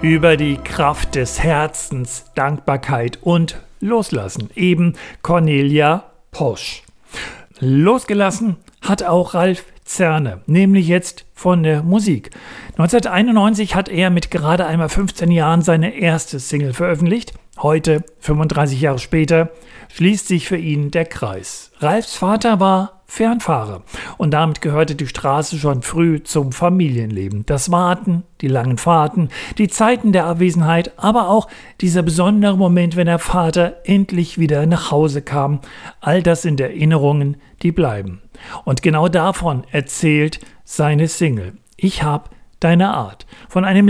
über die Kraft des Herzens, Dankbarkeit und Loslassen. Eben Cornelia Posch. Losgelassen hat auch Ralf Zerne, nämlich jetzt von der Musik. 1991 hat er mit gerade einmal 15 Jahren seine erste Single veröffentlicht. Heute, 35 Jahre später, schließt sich für ihn der Kreis. Ralfs Vater war Fernfahrer und damit gehörte die Straße schon früh zum Familienleben. Das Warten, die langen Fahrten, die Zeiten der Abwesenheit, aber auch dieser besondere Moment, wenn der Vater endlich wieder nach Hause kam. All das sind Erinnerungen, die bleiben. Und genau davon erzählt seine Single. Ich hab deine Art. Von einem